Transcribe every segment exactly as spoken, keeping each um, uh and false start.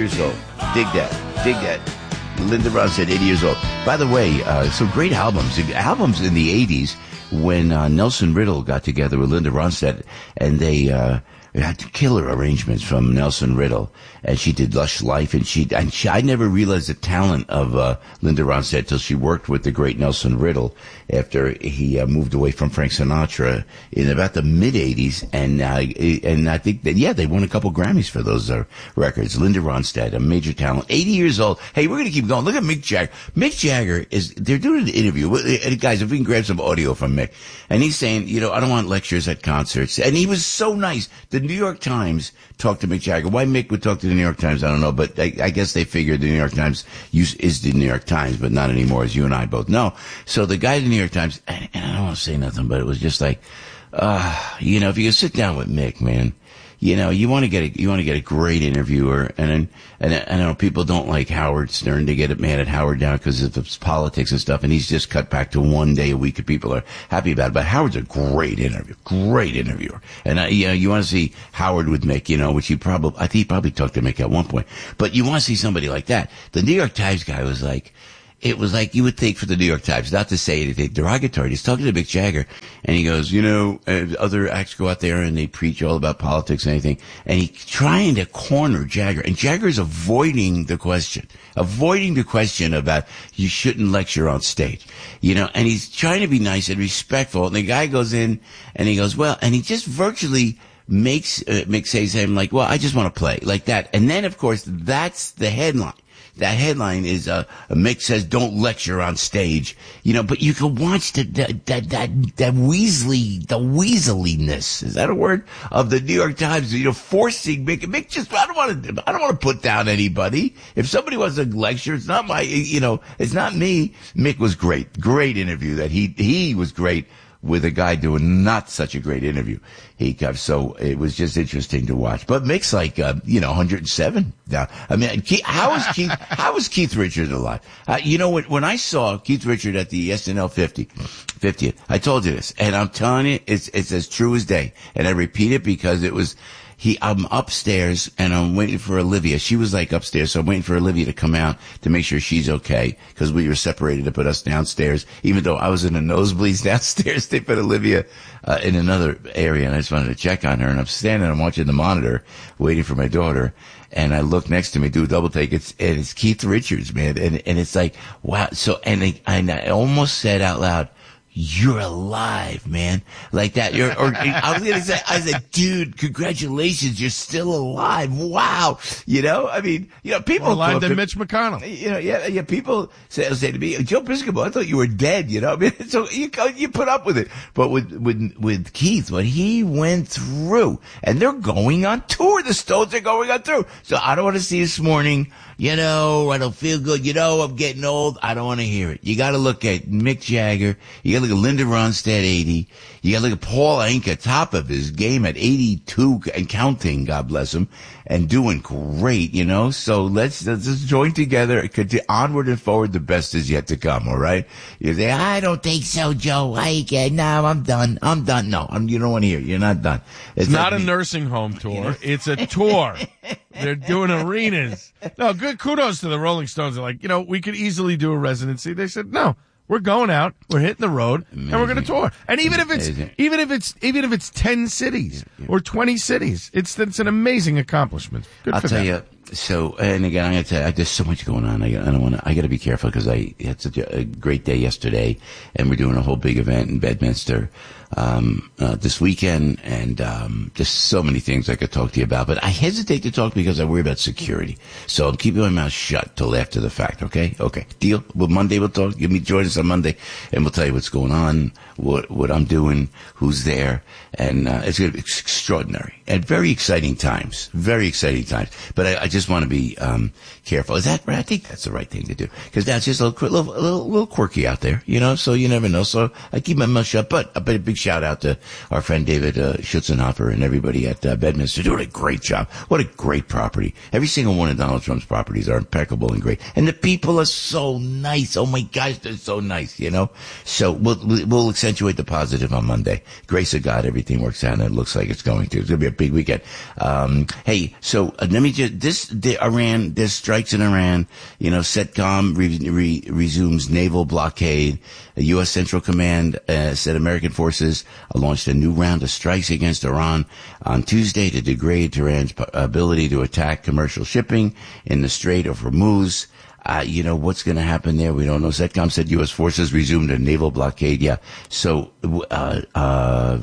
years old. Dig that. Dig that. Linda Ronstadt, eighty years old. By the way, uh, some great albums. Albums in the eighties when uh, Nelson Riddle got together with Linda Ronstadt, and they uh, had killer arrangements from Nelson Riddle. And she did Lush Life, and she, and she, I never realized the talent of uh, Linda Ronstadt till she worked with the great Nelson Riddle after he uh, moved away from Frank Sinatra in about the mid-eighties. And uh, and I think that, yeah, they won a couple Grammys for those uh, records. Linda Ronstadt, a major talent, eighty years old. Hey, we're going to keep going. Look at Mick Jagger. Mick Jagger is, they're doing an interview. Guys, if we can grab some audio from Mick. And he's saying, you know, I don't want lectures at concerts. And he was so nice. The New York Times talked to Mick Jagger. Why Mick would talk to the New York Times, I don't know, but I, I guess they figured the New York Times use, is the New York Times, but not anymore, as you and I both know. So the guy at the New York Times, and, and I don't want to say nothing, but it was just like, uh, you know, if you sit down with Mick, man, you know, you want to get a, you want to get a great interviewer, and and and I know people don't like Howard Stern. They get mad at Howard now because of his politics and stuff, and he's just cut back to one day a week, and people are happy about it. But Howard's a great interview, great interviewer, and uh, you know, you want to see Howard with Mick, you know, which he probably, I think he probably talked to Mick at one point, but you want to see somebody like that. The New York Times guy was like, it was like you would think for the New York Times, not to say anything derogatory. He's talking to Mick Jagger, and he goes, you know, uh, other acts go out there and they preach all about politics and anything, and he's trying to corner Jagger, and Jagger's avoiding the question, avoiding the question about you shouldn't lecture on stage, you know, and he's trying to be nice and respectful, and the guy goes in and he goes, well, and he just virtually makes uh, Mick say something like, well, I just want to play, like that, and then of course that's the headline. That headline is, uh, Mick says, don't lecture on stage. You know, but you can watch the, that, that, that, that Weasley, the Weaseliness, is that a word? Of the New York Times, you know, forcing Mick. Mick just, I don't want to, I don't want to put down anybody. If somebody wants to lecture, it's not my, you know, it's not me. Mick was great. Great interview that he, he was great with a guy doing not such a great interview. He got, so it was just interesting to watch. But Mick's like, uh, you know, one hundred seven now. I mean, Keith, how is Keith, how is Keith Richards alive? Uh, you know, when, when I saw Keith Richards at the S N L fifty, fiftieth, I told you this, and I'm telling you, it's, it's as true as day. And I repeat it because it was, He, I'm upstairs and I'm waiting for Olivia. She was like upstairs, so I'm waiting for Olivia to come out to make sure she's okay, because we were separated to put us downstairs. Even though I was in the nosebleeds downstairs, they put Olivia uh, in another area, and I just wanted to check on her. And I'm standing, I'm watching the monitor, waiting for my daughter. And I look next to me, do a double take. It's, and it's Keith Richards, man. And, and it's like, wow. So, and I, and I almost said out loud, you're alive, man. Like that. You're, or I was going to say, I said, dude, congratulations. You're still alive. Wow. You know, I mean, you know, people. More alive than Mitch McConnell. You know, yeah, yeah. People say, say to me, Joe Piscopo, I thought you were dead, you know. I mean, so you, you put up with it. But with, with, with Keith, what he went through, and they're going on tour. The Stones are going on tour. So I don't want to see this morning, you know, I don't feel good. You know, I'm getting old. I don't want to hear it. You got to look at Mick Jagger. You got to look at Linda Ronstadt, eighty. You got to look at Paul Anka, top of his game at eighty-two and counting, God bless him, and doing great, you know. So let's, let's just join together. Onward and forward, the best is yet to come, all right? You say, I don't think so, Joe. I get, no, I'm done. I'm done. No, I'm, you don't want to hear it. You're not done. It's, it's not like a me. nursing home tour. It's a tour. They're doing arenas. No, good kudos to the Rolling Stones. They're like, you know, we could easily do a residency. They said, no, we're going out, we're hitting the road, Amazing. and we're going to tour. And even if it's, Amazing. even if it's, even if it's ten cities yeah, yeah. or twenty cities, it's, it's an amazing accomplishment. Good I'll for tell them. you. So, and again, I got to tell you, there's so much going on. I, I don't want to, I got to be careful because I had such a, a great day yesterday, and we're doing a whole big event in Bedminster, um, uh, this weekend, and, um, just so many things I could talk to you about, but I hesitate to talk because I worry about security. So I'm keeping my mouth shut till after the fact, okay? Okay. Deal? Well, Monday we'll talk. Give me, join us on Monday, and we'll tell you what's going on, what, what I'm doing, who's there, and, uh, it's going to be extraordinary and very exciting times. Very exciting times. But I, I just want to be, um, careful. Is that right? I think that's the right thing to do. Because that's just a little, little, little, little quirky out there, you know, so you never know. So I keep my mouth shut, but a big shout out to our friend David, uh, Schutzenhofer and everybody at, uh, Bedminster doing a great job. What a great property. Every single one of Donald Trump's properties are impeccable and great. And the people are so nice. Oh my gosh, they're so nice, you know? So we'll, we'll accentuate the positive on Monday. Grace of God, everything works out, and it looks like it's going to. It's going to be a big weekend. Um, hey, so uh, let me just, this, the Iran, there's strikes in Iran. You know, CENTCOM re, re, resumes naval blockade. The U S Central Command uh, said American forces uh, launched a new round of strikes against Iran on Tuesday to degrade Tehran's ability to attack commercial shipping in the Strait of Hormuz. Uh, you know, what's going to happen there? We don't know. CENTCOM said U S forces resumed a naval blockade. Yeah. So, uh, uh,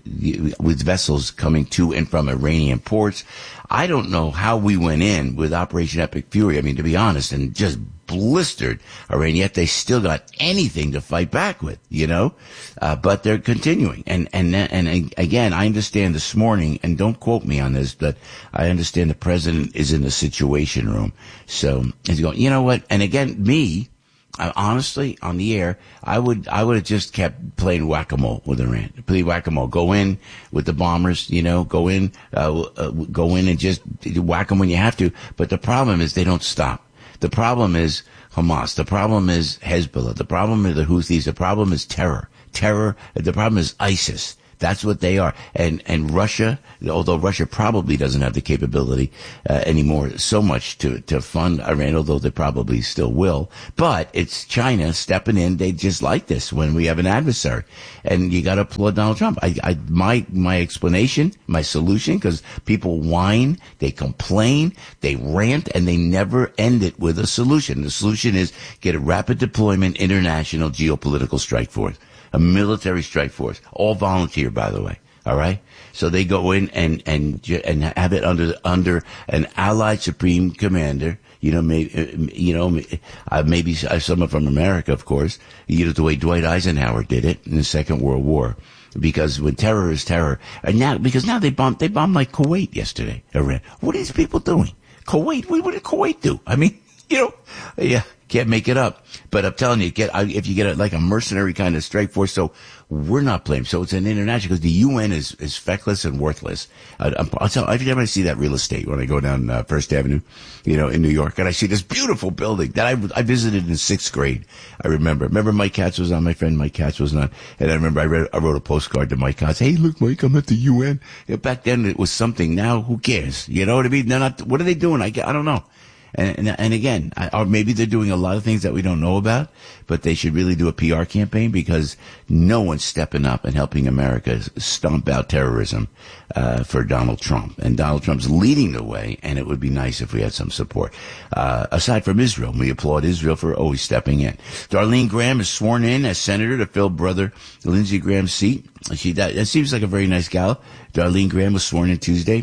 with vessels coming to and from Iranian ports. I don't know how we went in with Operation Epic Fury. I mean, to be honest, and just blistered Iran, yet they still got anything to fight back with, you know? Uh, but they're continuing. And, and, and again, I understand this morning, and don't quote me on this, but I understand the president is in the Situation Room. So he's going, you know what? And again, me, I, honestly, on the air, I would, I would have just kept playing whack-a-mole with Iran. Play whack-a-mole. Go in with the bombers, you know, go in, uh, uh, go in and just whack them when you have to. But the problem is they don't stop. The problem is Hamas. The problem is Hezbollah. The problem is the Houthis. The problem is terror. Terror. The problem is ISIS. That's what they are. And, and Russia, although Russia probably doesn't have the capability uh, anymore so much to, to fund Iran, although they probably still will. But it's China stepping in. They just like this when we have an adversary. And you got to applaud Donald Trump. I, I, my, my explanation, my solution, because people whine, they complain, they rant, and they never end it with a solution. The solution is get a rapid deployment international geopolitical strike force. A military strike force, all volunteer, by the way. All right, so they go in and and and have it under under an allied supreme commander. You know, maybe you know, uh, maybe someone from America, of course. You know, the way Dwight Eisenhower did it in the Second World War. Because when terror is terror, and now because now they bombed they bombed like Kuwait yesterday. Iran. What are these people doing? Kuwait. What did Kuwait do? I mean, you know, yeah. Can't make it up. But I'm telling you, get if you get a, like a mercenary kind of strike force, so we're not playing. So it's an international, because the U N is, is feckless and worthless. I, I'm, I'll tell every time I see that real estate, when I go down uh, First Avenue, you know, in New York, and I see this beautiful building that I, I visited in sixth grade. I remember. Remember Mike Katz was on, my friend Mike Katz was on, and I remember I, read, I wrote a postcard to Mike Katz. Hey, look, Mike, I'm at the U N. You know, back then it was something. Now, who cares? You know what I mean? They're not, what are they doing? I, I don't know. And, and, and again, I, or maybe they're doing a lot of things that we don't know about, but they should really do a P R campaign, because no one's stepping up and helping America stomp out terrorism uh, for Donald Trump. And Donald Trump's leading the way, and it would be nice if we had some support. Uh, aside from Israel, we applaud Israel for always stepping in. Darlene Graham is sworn in as senator to fill brother Lindsey Graham's seat. She, that, that seems like a very nice gal. Darlene Graham was sworn in Tuesday.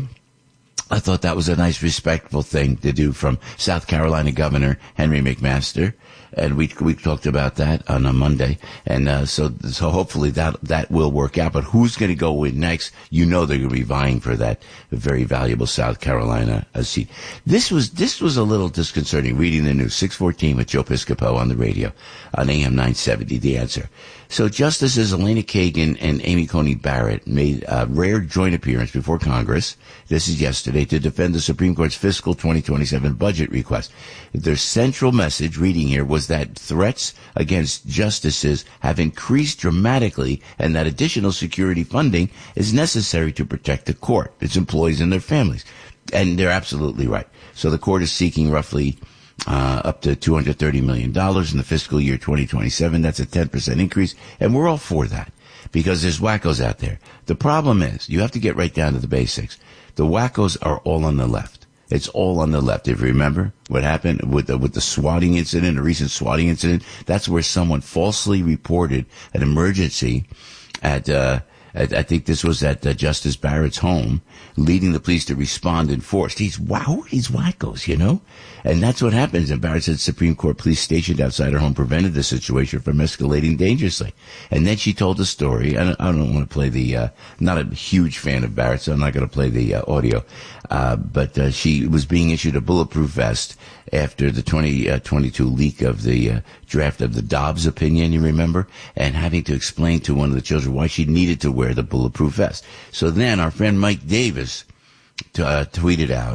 I thought that was a nice, respectful thing to do from South Carolina Governor Henry McMaster, and we we talked about that on a Monday, and uh, so so hopefully that that will work out. But who's going to go in next? You know they're going to be vying for that very valuable South Carolina uh, seat. This was this was a little disconcerting reading the news. six fourteen with Joe Piscopo on the radio on A M nine seventy. The Answer. So Justices Elena Kagan and Amy Coney Barrett made a rare joint appearance before Congress. This is yesterday, to defend the Supreme Court's fiscal twenty twenty-seven budget request. Their central message, reading here, was that threats against justices have increased dramatically, and that additional security funding is necessary to protect the court, its employees, and their families. And they're absolutely right. So the court is seeking roughly Uh, up to two hundred thirty million dollars in the fiscal year twenty twenty-seven. That's a ten percent increase, and we're all for that, because there's wackos out there. The problem is, you have to get right down to the basics. The wackos are all on the left. It's all on the left. If you remember what happened with the, with the swatting incident, a recent swatting incident, that's where someone falsely reported an emergency at, uh, at I think this was at uh, Justice Barrett's home, leading the police to respond in force. These, wow, these wackos, you know? And that's what happens. And Barrett said Supreme Court police stationed outside her home prevented the situation from escalating dangerously. And then she told the story. I don't, I don't want to play the, uh, not a huge fan of Barrett, so I'm not going to play the uh, audio. Uh, but uh, she was being issued a bulletproof vest after the twenty twenty-two leak of the uh, draft of the Dobbs opinion, you remember? And having to explain to one of the children why she needed to wear the bulletproof vest. So then our friend Mike Davis t- uh, tweeted out,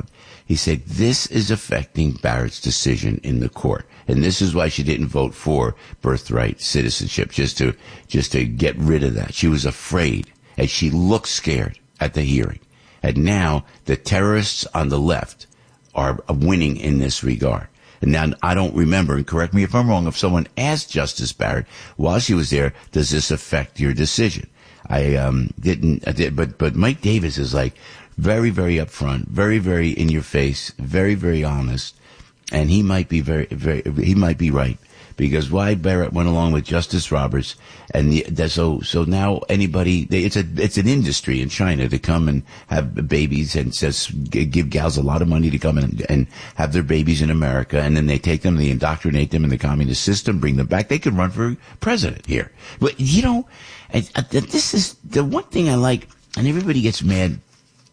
He said, this is affecting Barrett's decision in the court. And this is why she didn't vote for birthright citizenship, just to, just to get rid of that. She was afraid, and she looked scared at the hearing. And now the terrorists on the left are winning in this regard. And now I don't remember, and correct me if I'm wrong, if someone asked Justice Barrett while she was there, does this affect your decision? I um, didn't, I did, but but Mike Davis is like very, very upfront, very, very in your face, very, very honest, and he might be very, very, he might be right, because why Barrett went along with Justice Roberts, and the, so so now anybody, they, it's a it's an industry in China to come and have babies and says give gals a lot of money to come and and have their babies in America, and then they take them, they indoctrinate them in the communist system, bring them back. They could run for president here, but you know, this is the one thing I like, and everybody gets mad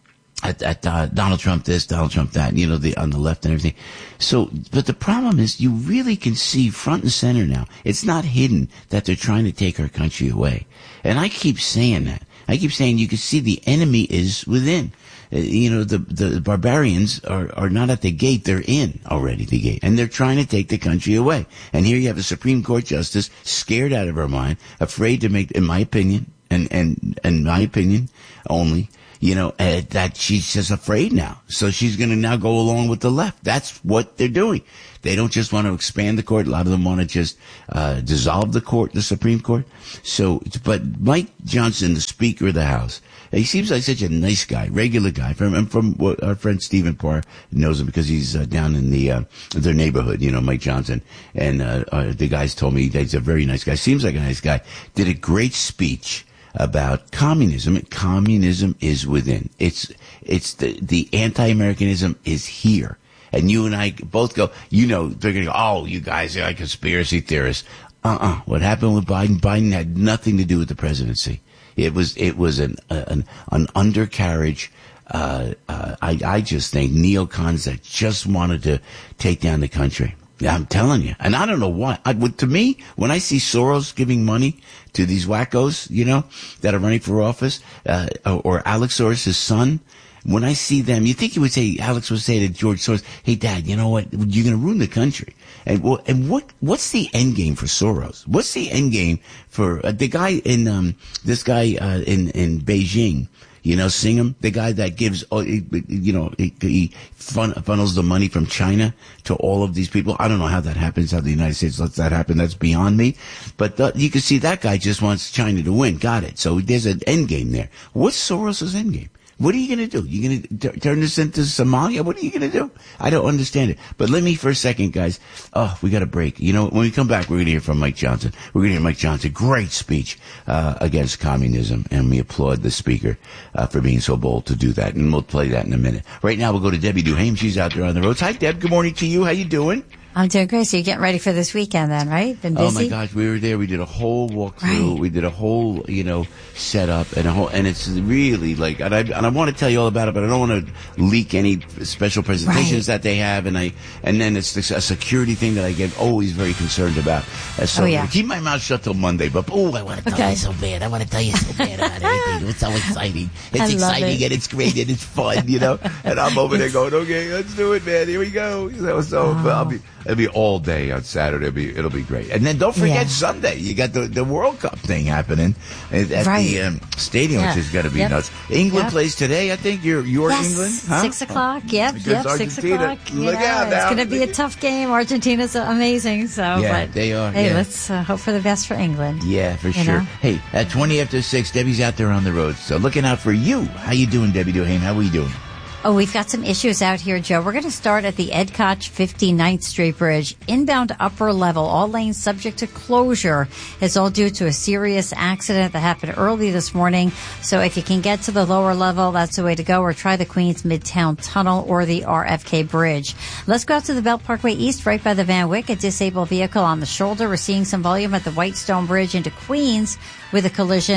at, at uh, Donald Trump this, Donald Trump that, you know, the on the left and everything. So, but the problem is you really can see front and center now. It's not hidden that they're trying to take our country away. And I keep saying that. I keep saying you can see the enemy is within. Uh, you know, the, the barbarians are, are not at the gate. They're in already the gate. And they're trying to take the country away. And here you have a Supreme Court justice scared out of her mind, afraid to make, in my opinion, and, and, and my opinion only, you know, uh, that she's just afraid now. So she's going to now go along with the left. That's what they're doing. They don't just want to expand the court. A lot of them want to just uh dissolve the court, the Supreme Court. So, but Mike Johnson, the Speaker of the House, he seems like such a nice guy, regular guy. From and from what our friend Stephen Parr knows him because he's uh, down in the uh, their neighborhood. You know, Mike Johnson, and uh, uh, the guys told me that he's a very nice guy. Seems like a nice guy. Did a great speech about communism. Communism is within. It's, it's the, the anti-Americanism is here. And you and I both go, you know, they're going to go, oh, you guys are like conspiracy theorists. Uh-uh. What happened with Biden? Biden had nothing to do with the presidency. It was, it was an, an, an undercarriage. Uh, uh, I, I just think neocons that just wanted to take down the country. Yeah, I'm telling you. And I don't know why. I, to me, when I see Soros giving money to these wackos, you know, that are running for office, uh, or, or Alex Soros, his son, when I see them, you think he would say, Alex would say to George Soros, hey, Dad, you know what? You're going to ruin the country. And, well, and what, what's the end game for Soros? What's the end game for uh, the guy in, um, this guy, uh, in, in Beijing? You know, Singham, the guy that gives, you know, he, he fun, funnels the money from China to all of these people. I don't know how that happens, how the United States lets that happen. That's beyond me. But the, you can see that guy just wants China to win. Got it. So there's an end game there. What's Soros' end game? What are you going to do? You going to turn this into Somalia? What are you going to do? I don't understand it. But let me for a second, guys. Oh, we got a break. You know, when we come back, we're going to hear from Mike Johnson. We're going to hear Mike Johnson. Great speech uh, against communism. And we applaud the speaker uh, for being so bold to do that. And we'll play that in a minute. Right now, we'll go to Debbie Duhame. She's out there on the roads. Hi, Deb. Good morning to you. How you doing? I'm doing great. So you're getting ready for this weekend then, right? Been busy? Oh my gosh, we were there. We did a whole walkthrough. Right. We did a whole, you know, setup and a whole, and it's really like, and I, and I want to tell you all about it, but I don't want to leak any special presentations Right. that they have. And I, and then it's this, a security thing that I get always very concerned about. Uh, so Oh, yeah. keep my mouth shut till Monday, but oh, I want to tell Okay. you so bad. I want to tell you so bad about everything. It's so exciting. It's I love exciting it. and it's great and it's fun, you know, and I'm over there going, okay, let's do it, man. Here we go. So, so Oh. I'll be, it'll be all day on Saturday. It'll be, it'll be great. And then don't forget Yeah. Sunday. You got the, the World Cup thing happening at, at Right. the um, stadium, Yeah. which is going to be Yep. nuts. England Yep. plays today, I think. You're, you're Yes, England, huh? six o'clock. Yep, Against yep, six Argentina. o'clock. You Look know, out now. It's going to be a tough game. Argentina's amazing. So, Yeah, but, they are, Hey, yeah. let's uh, hope for the best for England. Yeah, for You sure. know? Hey, at twenty after six, Debbie's out there on the road. So looking out for you. How you doing, Debbie Duhame? How are we doing? Oh, we've got some issues out here, Joe. We're going to start at the Ed Koch fifty-ninth Street Bridge. Inbound upper level, all lanes subject to closure. It's all due to a serious accident that happened early this morning. So if you can get to the lower level, that's the way to go. Or try the Queens Midtown Tunnel or the R F K Bridge. Let's go out to the Belt Parkway East, right by the Van Wyck. A disabled vehicle on the shoulder. We're seeing some volume at the Whitestone Bridge into Queens with a collision.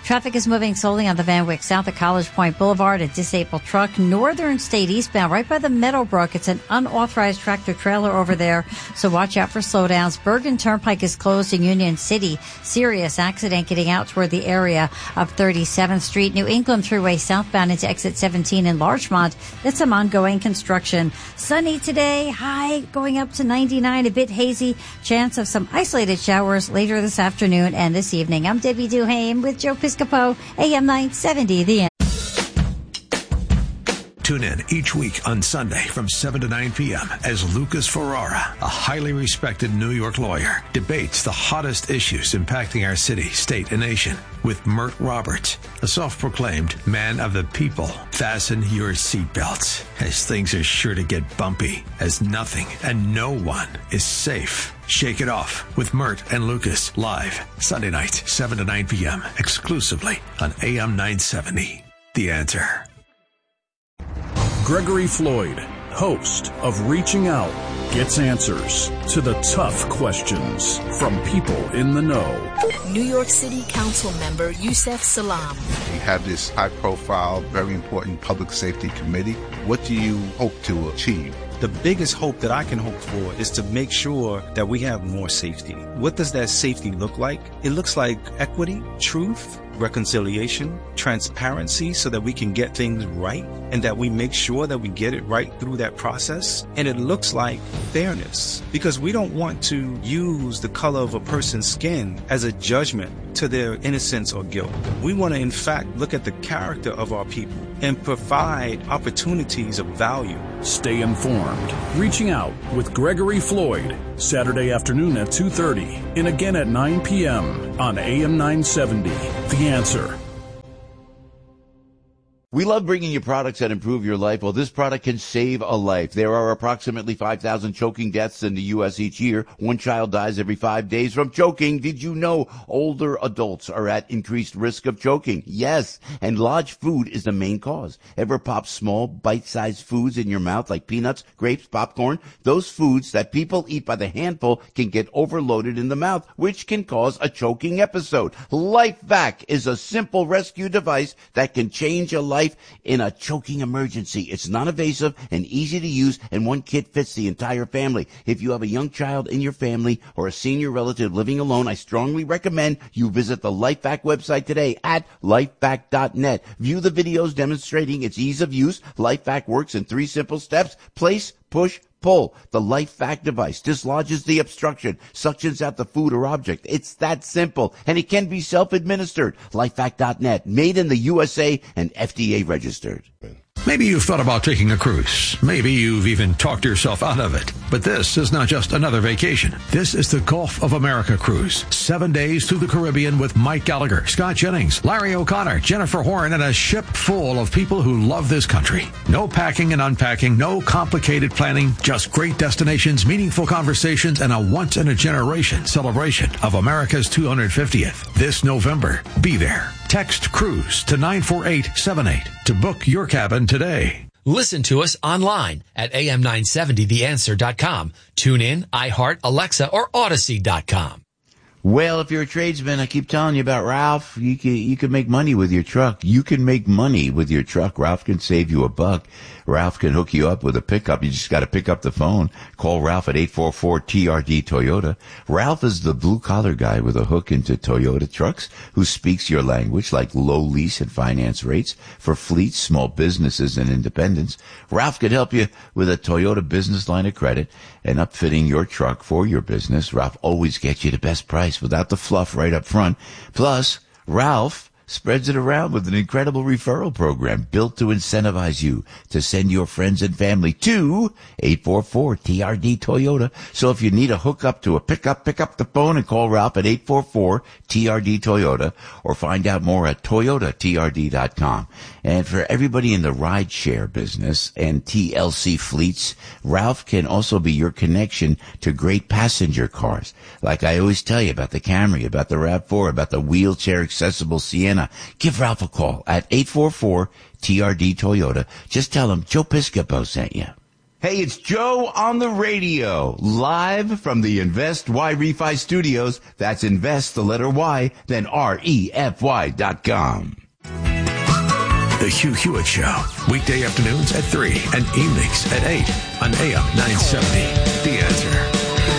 Traffic is moving slowly on the Van Wyck south of College Point Boulevard. A disabled truck, Northern State eastbound, right by the Meadowbrook. It's an unauthorized tractor trailer over there, so watch out for slowdowns. Bergen Turnpike is closed in Union City. Serious accident getting out toward the area of thirty-seventh Street. New England Thruway southbound into exit seventeen in Larchmont. That's some ongoing construction. Sunny today, high going up to ninety-nine, a bit hazy. Chance of some isolated showers later this afternoon and this evening. I'm Debbie Duhame with Joe Piscopo, A M nine seventy, The End. Tune in each week on Sunday from seven to nine p.m. as Lucas Ferrara, a highly respected New York lawyer, debates the hottest issues impacting our city, state, and nation with Mert Roberts, a self-proclaimed man of the people. Fasten your seatbelts, as things are sure to get bumpy, as nothing and no one is safe. Shake It Off with Mert and Lucas, live Sunday night, seven to nine p.m., exclusively on A M nine seventy. The Answer. Gregory Floyd, host of Reaching Out, gets answers to the tough questions from people in the know. New York City Council member Yusef Salaam. You have this high-profile, very important public safety committee. What do you hope to achieve? The biggest hope that I can hope for is to make sure that we have more safety. What does that safety look like? It looks like equity, truth, reconciliation, transparency, so that we can get things right and that we make sure that we get it right through that process. And it looks like fairness, because we don't want to use the color of a person's skin as a judgment to their innocence or guilt. We want to, in fact, look at the character of our people and provide opportunities of value. Stay informed. Reaching Out with Gregory Floyd, Saturday afternoon at two thirty and again at nine p.m. on A M nine seventy. The Answer. We love bringing you products that improve your life. Well, this product can save a life. There are approximately five thousand choking deaths in the U S each year. One child dies every five days from choking. Did you know older adults are at increased risk of choking? Yes, and large food is the main cause. Ever pop small, bite-sized foods in your mouth like peanuts, grapes, popcorn? Those foods that people eat by the handful can get overloaded in the mouth, which can cause a choking episode. LifeVac is a simple rescue device that can change a life in a choking emergency. It's non-invasive and easy to use, and one kit fits the entire family. If you have a young child in your family or a senior relative living alone, I strongly recommend you visit the LifeVac website today at lifevac dot net. View the videos demonstrating its ease of use. LifeVac works in three simple steps: place, push, pull. The LifeVac device dislodges the obstruction, suctions out the food or object. It's that simple, and it can be self-administered. lifevac dot net, made in the U S A and F D A registered. Maybe you've thought about taking a cruise. Maybe you've even talked yourself out of it. But this is not just another vacation. This is the Gulf of America cruise. Seven days through the Caribbean with Mike Gallagher, Scott Jennings, Larry O'Connor, Jennifer Horn, and a ship full of people who love this country. No packing and unpacking, no complicated planning, just great destinations, meaningful conversations, and a once-in-a-generation celebration of America's two hundred fiftieth. This November, be there. Text CRUISE to nine four eight seven eight to book your cabin today. Listen to us online at A M nine seventy the answer dot com. Tune in, iHeart, Alexa, or Odyssey dot com. Well, if you're a tradesman, I keep telling you about Ralph. You can, you can make money with your truck. You can make money with your truck. Ralph can save you a buck. Ralph can hook you up with a pickup. You just got to pick up the phone. Call Ralph at eight four four T R D Toyota. Ralph is the blue-collar guy with a hook into Toyota trucks who speaks your language, like low lease and finance rates for fleets, small businesses, and independents. Ralph can help you with a Toyota business line of credit and upfitting your truck for your business. Ralph always gets you the best price without the fluff right up front. Plus, Ralph spreads it around with an incredible referral program built to incentivize you to send your friends and family to eight four four T R D Toyota. So if you need a hookup to a pickup, pick up the phone and call Ralph at eight four four T R D Toyota, or find out more at toyota T R D dot com. And for everybody in the rideshare business and T L C fleets, Ralph can also be your connection to great passenger cars. Like I always tell you about the Camry, about the RAV four, about the wheelchair accessible Sienna. Give Ralph a call at eight four four T R D Toyota. Just tell him Joe Piscopo sent you. Hey, it's Joe on the radio, live from the Invest Y Refi studios. That's Invest, the letter Y, then R E F Y dot com. The Hugh Hewitt Show, weekday afternoons at three and evenings at eight on A M nine seventy. The Answer.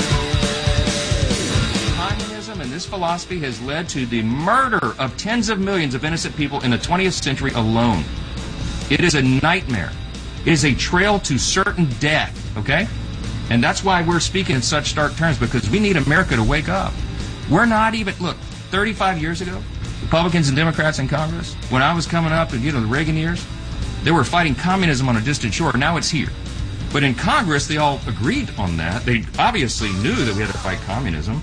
Communism and this philosophy has led to the murder of tens of millions of innocent people in the twentieth century alone. It is a nightmare. It is a trail to certain death, okay? And that's why we're speaking in such stark terms, because we need America to wake up. We're not even, look, thirty-five years ago, Republicans and Democrats in Congress, when I was coming up, and you know, the Reagan years, they were fighting communism on a distant shore. Now it's here. But in Congress, they all agreed on that. They obviously knew that we had to fight communism.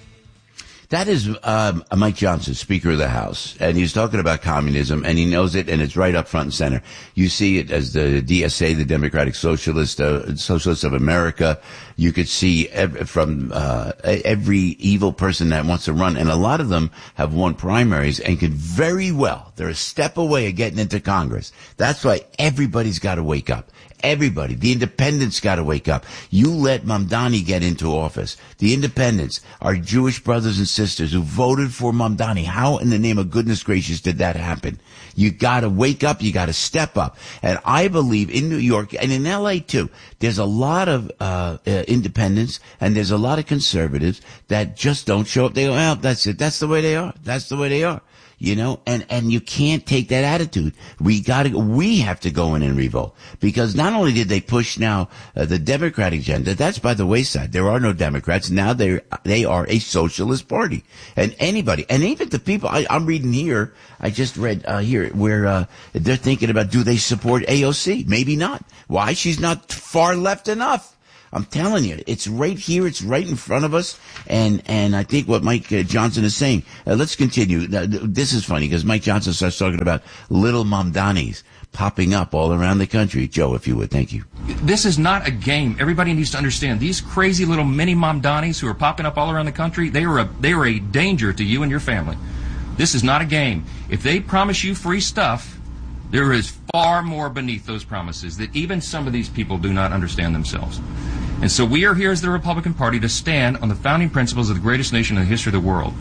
That is um, Mike Johnson, Speaker of the House, and he's talking about communism, and he knows it, and it's right up front and center. You see it as the D S A, the Democratic Socialist, uh, Socialists of America. You could see ev- from uh, every evil person that wants to run, and a lot of them have won primaries and can very well. They're a step away of getting into Congress. That's why everybody's got to wake up. Everybody. The independents got to wake up. You let Mamdani get into office. The independents, our Jewish brothers and sisters who voted for Mamdani. How in the name of goodness gracious did that happen? You got to wake up. You got to step up. And I believe in New York and in L A too, there's a lot of uh, uh independents and there's a lot of conservatives that just don't show up. They go, well, that's it. That's the way they are. That's the way they are. You know, and, and you can't take that attitude. We gotta, we have to go in and revolt. Because not only did they push now uh, the Democratic agenda, that's by the wayside. There are no Democrats. Now they they are a socialist party. And anybody, and even the people, I, I'm reading here, I just read uh, here, where uh, they're thinking about, do they support A O C? Maybe not. Why? She's not far left enough. I'm telling you, it's right here. It's right in front of us. And, and I think what Mike uh, Johnson is saying, uh, let's continue. Uh, this is funny because Mike Johnson starts talking about little Mamdanis popping up all around the country. Joe, if you would, thank you. This is not a game. Everybody needs to understand these crazy little mini Mamdanis who are popping up all around the country. They are a, they are a danger to you and your family. This is not a game. If they promise you free stuff, there is far more beneath those promises that even some of these people do not understand themselves. And so we are here as the Republican Party to stand on the founding principles of the greatest nation in the history of the world.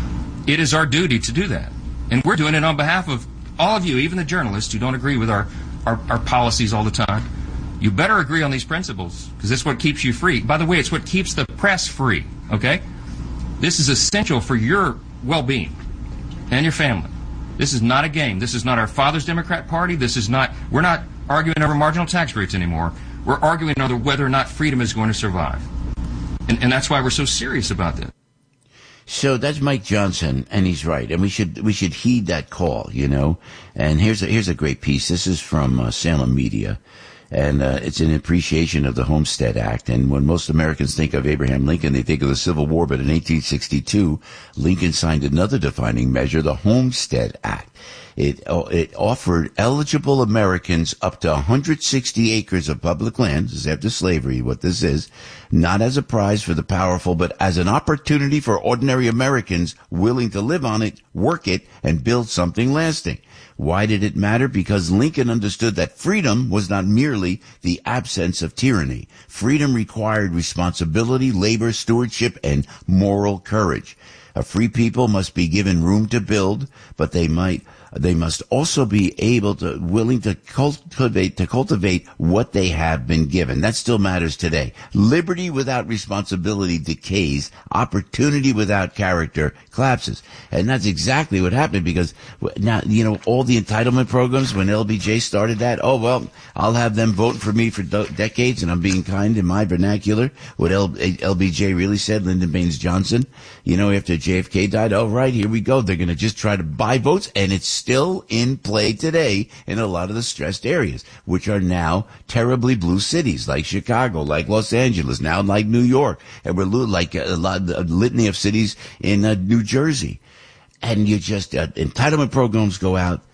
It is our duty to do that. And we're doing it on behalf of all of you, even the journalists who don't agree with our, our, our policies all the time. You better agree on these principles, because it's what keeps you free. By the way, it's what keeps the press free, okay? This is essential for your well-being and your family. This is not a game. This is not our father's Democrat Party. This is not, we're not arguing over marginal tax rates anymore. We're arguing over whether or not freedom is going to survive. And, and that's why we're so serious about this. So that's Mike Johnson, and he's right. And we should we should heed that call, you know. And here's a, here's a great piece. This is from uh, Salem Media. And uh, it's an appreciation of the Homestead Act. And when most Americans think of Abraham Lincoln, they think of the Civil War. But in eighteen sixty-two, Lincoln signed another defining measure, the Homestead Act. It uh, it offered eligible Americans up to one hundred sixty acres of public land, this is after slavery, what this is, not as a prize for the powerful, but as an opportunity for ordinary Americans willing to live on it, work it, and build something lasting. Why did it matter? Because Lincoln understood that freedom was not merely the absence of tyranny. Freedom required responsibility, labor, stewardship, and moral courage. A free people must be given room to build, but they might they must also be able to willing to cultivate to cultivate what they have been given. That still matters today. Liberty without responsibility decays. Opportunity without character collapses. And that's exactly what happened, because now, you know, all the entitlement programs, when L B J started that, oh, well, I'll have them vote for me for do- decades, and I'm being kind in my vernacular. What L- L B J really said, Lyndon Baines Johnson, you know, after J F K died, oh, right, here we go. They're going to just try to buy votes, and it's still in play today in a lot of the stressed areas, which are now terribly blue cities like Chicago, like Los Angeles, now like New York, and we're like a lot a litany of cities in uh, New Jersey. And you just uh, entitlement programs go out.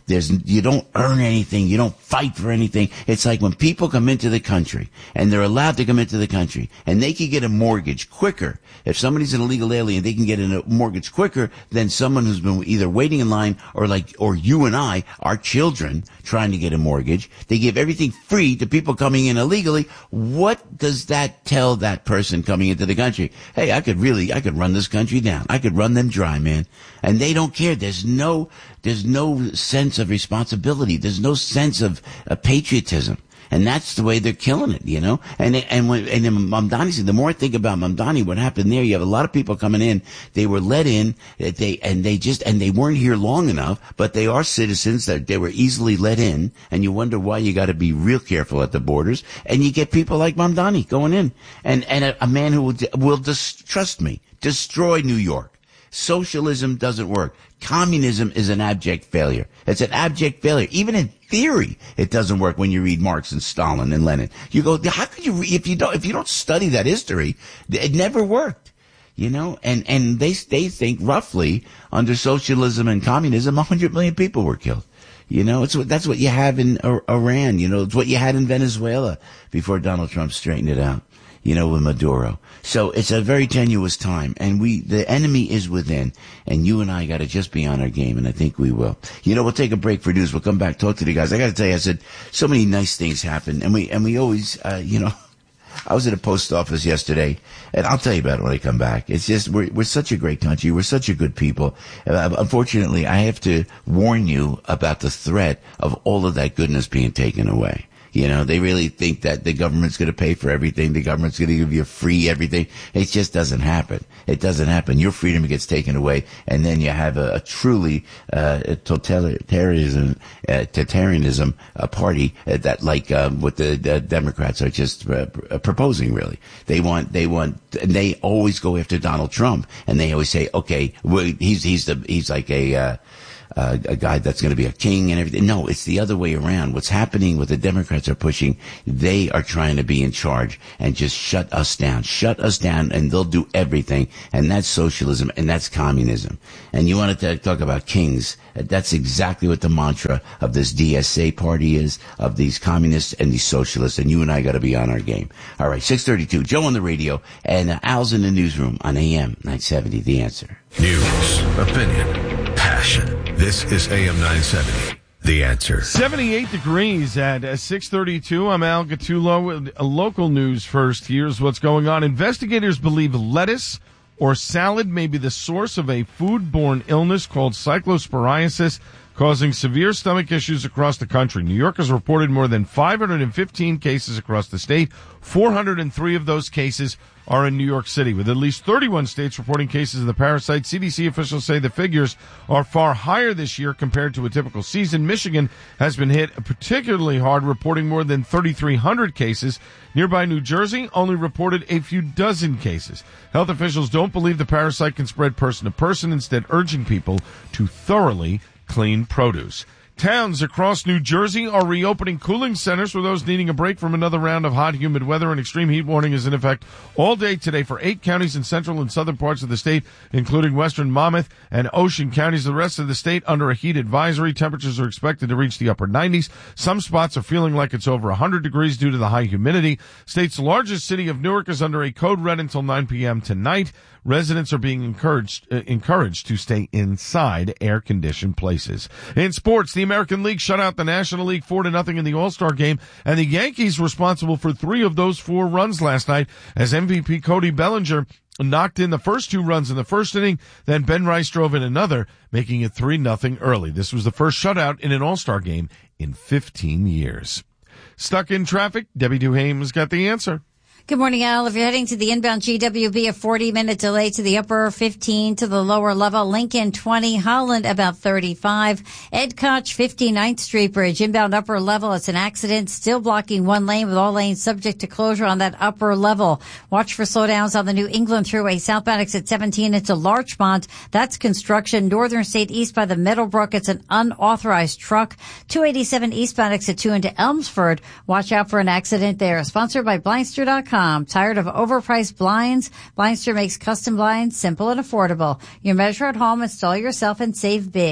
There's, you don't earn anything. You don't fight for anything. It's like when people come into the country and they're allowed to come into the country and they can get a mortgage quicker. If somebody's an illegal alien, they can get a mortgage quicker than someone who's been either waiting in line or like, or you and I, our children trying to get a mortgage. They give everything free to people coming in illegally. What does that tell that person coming into the country? Hey, I could really, I could run this country down. I could run them dry, man. And they don't care. There's no, there's no sense of responsibility. There's no sense of uh, patriotism. And that's the way they're killing it, you know? And, and when, and then Mamdani said, the more I think about Mamdani, what happened there, you have a lot of people coming in. They were let in, they, and they just, and they weren't here long enough, but they are citizens that they were easily let in. And you wonder why you got to be real careful at the borders. And you get people like Mamdani going in. And, and a, a man who will, will just, trust me, destroy New York. Socialism doesn't work. Communism is an abject failure. It's an abject failure. Even in theory, it doesn't work when you read Marx and Stalin and Lenin. You go, how could you, re- if you don't, if you don't study that history, it never worked. You know, and, and they, they think roughly under socialism and communism, a hundred million people were killed. You know, it's what, that's what you have in Iran. You know, it's what you had in Venezuela before Donald Trump straightened it out. You know, with Maduro. So it's a very tenuous time, and we, the enemy is within, and you and I got to just be on our game, and I think we will. You know, we'll take a break for news. We'll come back, talk to the guys. I got to tell you, I said, so many nice things happen, and we, and we always, uh, you know, I was at a post office yesterday, and I'll tell you about it when I come back. It's just, we're, we're such a great country. We're such a good people. Uh, unfortunately, I have to warn you about the threat of all of that goodness being taken away. You know, they really think that the government's going to pay for everything. The government's going to give you free everything. It just doesn't happen. It doesn't happen. Your freedom gets taken away, and then you have a, a truly uh, a totalitarianism, uh, totalitarianism uh, party uh, that, like um, what the, the Democrats are just uh, proposing. Really, they want they want they always go after Donald Trump, and they always say, okay, well, he's he's the he's like a. Uh, Uh, a guy that's going to be a king and everything. No, it's the other way around. What's happening, what the Democrats are pushing, they are trying to be in charge and just shut us down. Shut us down, and they'll do everything. And that's socialism, and that's communism. And you wanted to talk about kings. That's exactly what the mantra of this D S A party is, of these communists and these socialists. And you and I got to be on our game. All right, six thirty-two, Joe on the radio, and uh, Al's in the newsroom on A M nine seventy, The Answer. News, opinion, passion. This is A M nine seventy, The Answer. seventy-eight degrees at uh, six thirty-two. I'm Al Gattulo with uh, local news first. Here's what's going on. Investigators believe lettuce or salad may be the source of a foodborne illness called cyclosporiasis, causing severe stomach issues across the country. New York has reported more than five hundred fifteen cases across the state. four hundred three of those cases are in New York City, with at least thirty-one states reporting cases of the parasite. C D C officials say the figures are far higher this year compared to a typical season. Michigan has been hit particularly hard, reporting more than thirty-three hundred cases. Nearby New Jersey only reported a few dozen cases. Health officials don't believe the parasite can spread person to person, instead urging people to thoroughly clean produce. Towns across New Jersey are reopening cooling centers for those needing a break from another round of hot, humid weather. An extreme heat warning is in effect all day today for eight counties in central and southern parts of the state, including western Monmouth and Ocean counties. The rest of the state under a heat advisory. Temperatures are expected to reach the upper nineties. Some spots are feeling like it's over one hundred degrees due to the high humidity. State's largest city of Newark is under a code red until nine p.m. tonight. Residents are being encouraged uh, encouraged to stay inside air-conditioned places. In sports, the American League shut out the National League four to nothing in the All-Star game, and the Yankees responsible for three of those four runs last night as M V P Cody Bellinger knocked in the first two runs in the first inning. Then Ben Rice drove in another, making it three nothing early. This was the first shutout in an All-Star game in fifteen years. Stuck in traffic? Debbie Duhame's got the answer. Good morning, Al. If you're heading to the inbound G W B, a forty-minute delay to the upper fifteen to the lower level. Lincoln twenty, Holland about thirty-five. Ed Koch, fifty-ninth Street Bridge, inbound upper level. It's an accident, still blocking one lane with all lanes subject to closure on that upper level. Watch for slowdowns on the New England Thruway, southbound exit seventeen into Larchmont. That's construction. Northern State east by the Middlebrook. It's an unauthorized truck. two eighty-seven eastbound exit two into Elmsford. Watch out for an accident there. Sponsored by Blindster dot com. Tired of overpriced blinds? Blindster makes custom blinds simple and affordable. You measure at home, install yourself, and save big.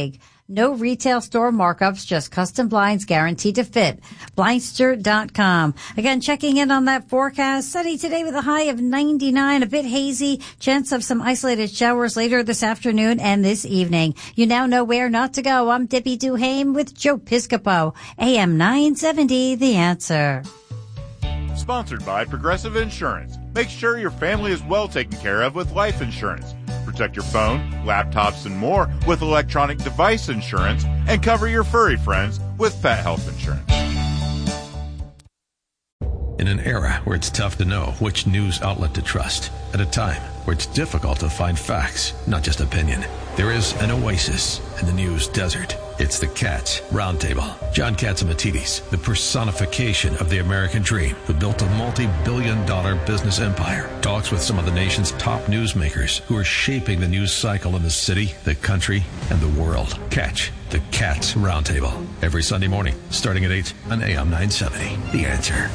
No retail store markups, just custom blinds guaranteed to fit. Blindster dot com. Again, checking in on that forecast. Sunny today with a high of ninety-nine, a bit hazy. Chance of some isolated showers later this afternoon and this evening. You now know where not to go. I'm Debbie Duhame with Joe Piscopo. A M nine seventy, The Answer. Sponsored by Progressive Insurance. Make sure your family is well taken care of with life insurance. Protect your phone, laptops, and more with electronic device insurance, and cover your furry friends with pet health insurance. In an era where it's tough to know which news outlet to trust, at a time where it's difficult to find facts, not just opinion, there is an oasis in the news desert. It's the Cats Roundtable. John Catsimatidis, the personification of the American dream, who built a multi-billion dollar business empire, talks with some of the nation's top newsmakers who are shaping the news cycle in the city, the country, and the world. Catch the Cats Roundtable every Sunday morning, starting at eight on A M nine seventy. The Answer.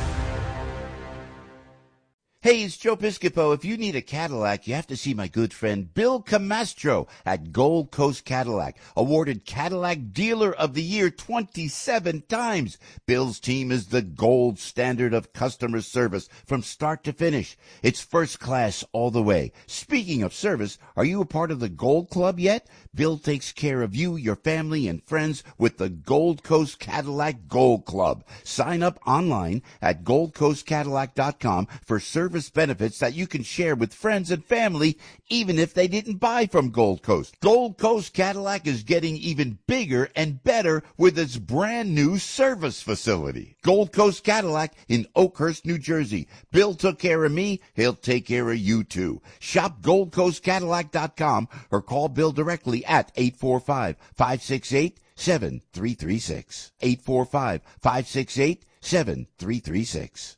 Hey, it's Joe Piscopo. If you need a Cadillac, you have to see my good friend Bill Camastro at Gold Coast Cadillac, awarded Cadillac Dealer of the Year twenty-seven times. Bill's team is the gold standard of customer service from start to finish. It's first class all the way. Speaking of service, are you a part of the Gold Club yet? Bill takes care of you, your family, and friends with the Gold Coast Cadillac Gold Club. Sign up online at gold coast cadillac dot com for service benefits that you can share with friends and family, even if they didn't buy from Gold Coast. Gold Coast Cadillac is getting even bigger and better with its brand new service facility. Gold Coast Cadillac in Oakhurst, New Jersey. Bill took care of me. He'll take care of you too. Shop gold coast cadillac dot com or call Bill directly at eight four five, five six eight, seven three three six. eight four five, five six eight, seven three three six.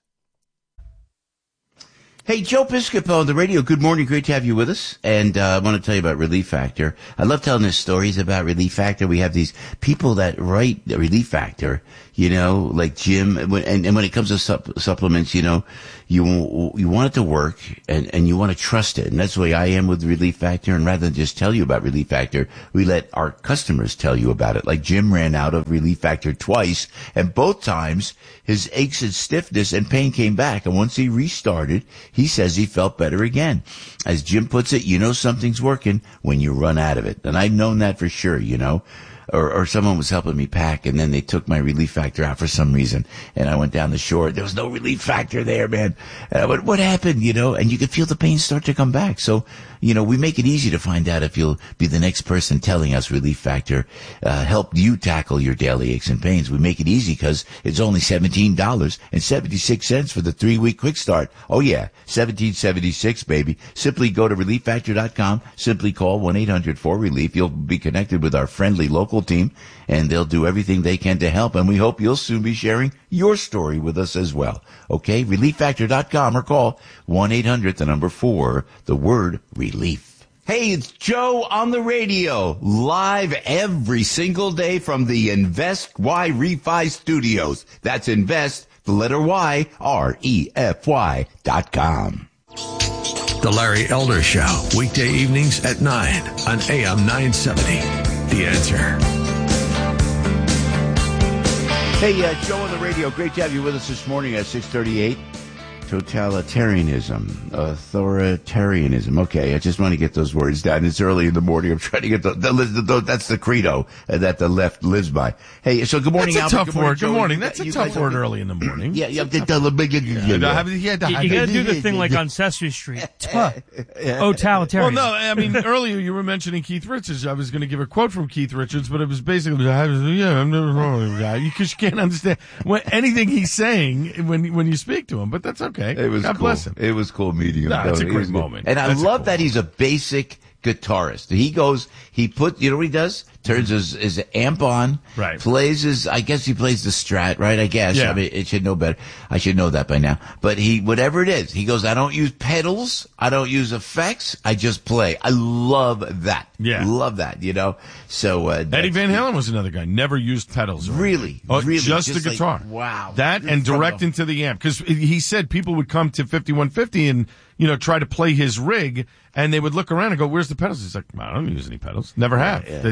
Hey, Joe Piscopo on the radio. Good morning. Great to have you with us. And uh, I want to tell you about Relief Factor. I love telling these stories about Relief Factor. We have these people that write Relief Factor, you know, like Jim. And, and when it comes to sup- supplements, you know, you you want it to work and, and you want to trust it. And that's the way I am with Relief Factor. And rather than just tell you about Relief Factor, we let our customers tell you about it. Like Jim ran out of Relief Factor twice, and both times his aches and stiffness and pain came back. And once he restarted, he says he felt better again. As Jim puts it, you know something's working when you run out of it. And I've known that for sure, you know. Or, or someone was helping me pack, and then they took my Relief Factor out for some reason. And I went down the shore. There was no Relief Factor there, man. And I went, what happened, you know? And you could feel the pain start to come back. So, you know, we make it easy to find out if you'll be the next person telling us Relief Factor uh, helped you tackle your daily aches and pains. We make it easy because it's only seventeen dollars and seventy-six cents for the three-week quick start. Oh, yeah, seventeen seventy-six, baby. Simply go to relief factor dot com. Simply call one eight hundred four relief. You'll be connected with our friendly local team, and they'll do everything they can to help. And we hope you'll soon be sharing your story with us as well. Okay, relief factor dot com or call one eight hundred, the number four, the word relief. Hey, it's Joe on the radio, live every single day from the Invest Y Refi Studios. That's Invest, the letter Y, R E F Y dot com. The Larry Elder Show, weekday evenings at nine on A M nine seventy. The Answer. Hey, uh, Joe on the radio. Great to have you with us this morning at six thirty-eight. Totalitarianism, authoritarianism. Okay, I just want to get those words down. It's early in the morning. I'm trying to get the, the, the, the that's the credo that the left lives by. Hey, so good morning, That's a Albert. tough Good morning, word. Joe. Good morning. You That's got- a you tough guys word are- early in the morning. Yeah, yeah. It's a the- the- the- You gotta have- you had to You, have you it. gotta do the thing like on Sesame Street. Tuh. Oh, totalitarian. Well, no, I mean, earlier you were mentioning Keith Richards. I was going to give a quote from Keith Richards, but it was basically, yeah, I'm never wrong with the guy. Because you can't understand what, anything he's saying when when you speak to him, but that's okay. It was God cool. bless him. It was cool meeting him. No, it's a It great was good. moment. And I That's a love cool that he's a basic guitarist. He goes, he put, you know what he does? Turns his, his amp on, Right. plays his, I guess he plays the Strat, right? I guess. Yeah. I mean, it should know better. I should know that by now. But he, whatever it is, he goes, I don't use pedals. I don't use effects. I just play. I love that. Yeah. Love that, you know? So, uh, Eddie that's- Van Halen was another guy. Never used pedals. Or Really? Oh, Really? just, Just the like, guitar. wow. That and From direct the- into the amp. Because he said people would come to fifty-one fifty and, you know, try to play his rig, and they would look around and go, where's the pedals? He's like, I don't use any pedals. Never have. Yeah, it's, yeah, I,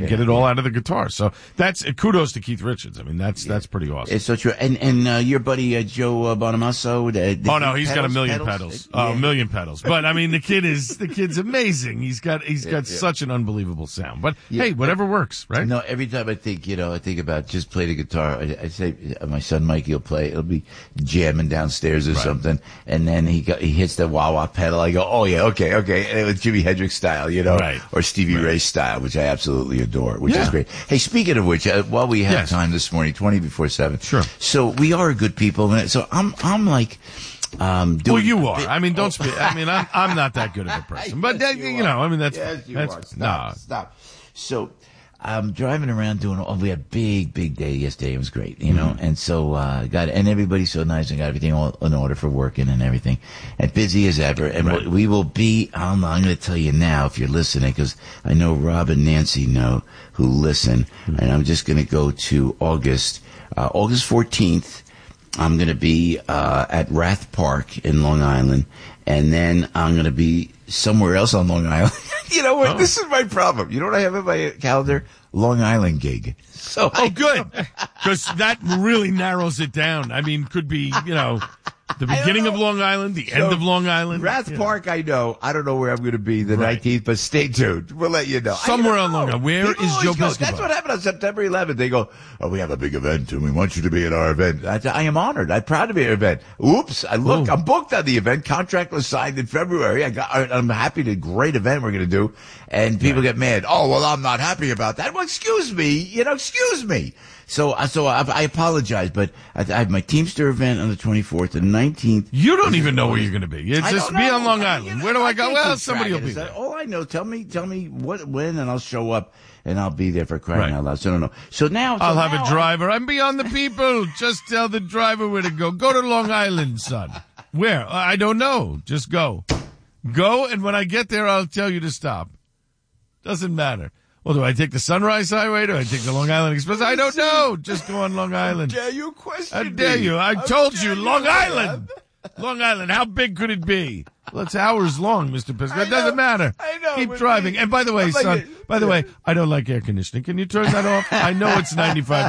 yeah, get it all out of the guitar. So that's uh, kudos to Keith Richards. I mean, that's yeah. that's pretty awesome. It's so true. And and uh, your buddy uh, Joe uh, Bonamassa. Uh, oh no, he's pedals, got a million pedals. pedals. Oh, yeah. a million pedals. But I mean, the kid is the kid's amazing. He's got he's got yeah, yeah. such an unbelievable sound. But yeah, hey, whatever but, works, right? No, every time I think, you know, I think about just play the guitar. I, I say uh, my son Mikey will play. He'll be jamming downstairs or right. something, and then he got, he hits the wah wah pedal. I go, oh yeah, okay, okay. And it was Jimi Hendrix style, you know, right. or Stevie right. Ray style, which I absolutely adore, which yeah. is great. Hey, speaking of which, uh, while we have yes. time this morning, twenty before seven. Sure. So we are good people. So I'm, I'm like, um, doing. Well, you are. I mean, don't speak. I mean, I'm, I'm not that good of a person, but yes, you, you, you know, I mean, that's, yes, you that's, are. Stop, nah. stop. So, I'm driving around doing, oh, we had a big, big day yesterday. It was great, you know, mm-hmm. and so, uh, got, and everybody's so nice and got everything all in order for working and everything, and busy as ever. And right. we will be, I'm, I'm going to tell you now if you're listening, because I know Rob and Nancy know who listen, mm-hmm. and I'm just going to go to August, uh, August fourteenth. I'm going to be, uh, at Rath Park in Long Island, and then I'm going to be somewhere else on Long Island. You know what? Oh. This is my problem. You know what I have in my calendar? Long Island gig. So oh, I, good. Because that really narrows it down. I mean, could be, you know, the beginning of Long Island, the so, end of Long Island. Rath yeah. Park, I know. I don't know where I'm going to be the right. nineteenth, but stay tuned. We'll let you know. Somewhere on Long Island. Where People is Joe Piscopo? That's what happened on September eleventh. They go, oh, we have a big event, and we want you to be at our event. I, I am honored. I'm proud to be at our event. Oops. I look, Ooh. I'm booked on the event. Contract was signed in February. I got, I'm happy to great event we're going to do. And people right. get mad. Oh, well, I'm not happy about that. Well, excuse me. You know, excuse me. So, so I, I apologize, but I, I have my Teamster event on the twenty-fourth, the nineteenth. You don't even know where you're going to be. It's just be on Long Island. I mean, where do I, I go? Well, somebody will be there. All I know, tell me, tell me what, when, and I'll show up, and I'll be there for crying right. out loud. So I don't know. So now, so I'll have now a driver. I'm beyond the people. Just tell the driver where to go. Go to Long Island, son. Where? I don't know. Just go. Go, and when I get there, I'll tell you to stop. Doesn't matter. Well, do I take the Sunrise Highway? Do I take the Long Island Express? I don't know. Just go on Long Island. How dare you question How dare me? you? I How told you, you Long Island. Long Island. How big could it be? Well, it's hours long, Mister Piscopo. It doesn't matter. I know. Keep driving. Me. And by the way, son, like by the yeah. way, I don't like air conditioning. Can you turn that off? I know it's ninety-five